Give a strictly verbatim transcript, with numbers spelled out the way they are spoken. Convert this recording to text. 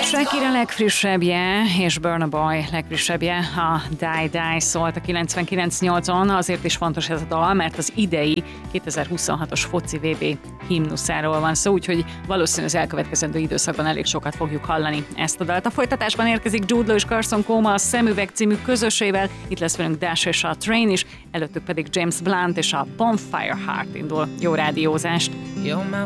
Shakira legfrissebbje és Burna Boy legfrissebbje, a Die Die szólt a kilencvenkilenc nyolcon. Azért is fontos ez a dal, mert az idei kétezer-huszonhatos foci vé bé himnuszáról van szó, úgyhogy valószínűleg az elkövetkezendő időszakban elég sokat fogjuk hallani ezt a dalt. A folytatásban érkezik Jude Law és Carson Coma a Szemüveg című közösével, itt lesz velünk Dash és a Train is, előttük pedig James Blunt és a Bonfire Heart indul. Jó rádiózást!